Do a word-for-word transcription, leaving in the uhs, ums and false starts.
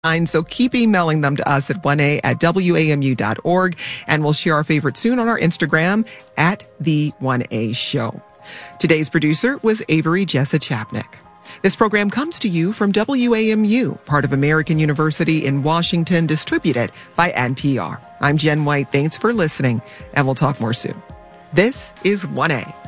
So keep emailing them to us at one a at W A M U dot org, and we'll share our favorite soon on our Instagram at The one A Show. Today's producer was Avery Jessa Chapnick. This program comes to you from W A M U, part of American University in Washington, distributed by N P R. I'm Jen White. Thanks for listening, and we'll talk more soon. This is one A.